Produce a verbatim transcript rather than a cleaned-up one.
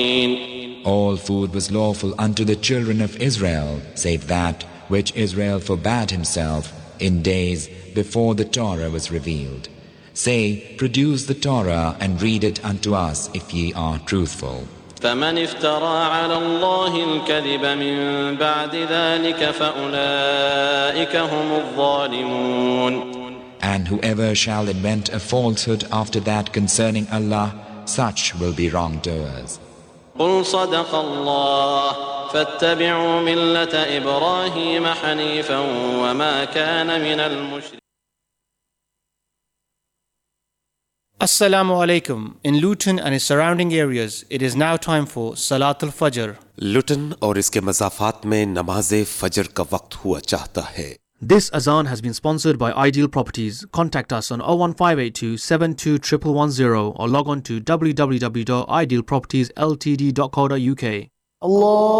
All food was lawful unto the children of Israel, save that which Israel forbade himself in days before the Torah was revealed. Say, produce the Torah and read it unto us if ye are truthful. فمن افترى على الله الكذب من بعد ذلك فأولئك هم الظالمون. And whoever shall invent a falsehood after that concerning Allah, such will be wrongdoers. قل صدق الله فاتبعوا ملة إبراهيم حنيفا وما كان من المشركين. Assalamu alaikum. In Luton and its surrounding areas, it is now time for Salat al-Fajr. लुटन और इसके मज़ाफ़ात में नमाज़े फ़जर का वक्त हुआ चाहता है. This azan has been sponsored by Ideal Properties. Contact us on zero one five eight two seven two one one one zero or log on to w w w dot ideal properties l t d dot co dot u k. Allah